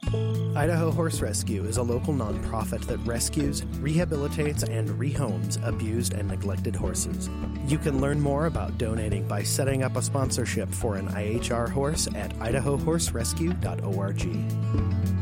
Idaho Horse Rescue is a local nonprofit that rescues, rehabilitates, and rehomes abused and neglected horses. You can learn more about donating by setting up a sponsorship for an IHR horse at idahohorserescue.org.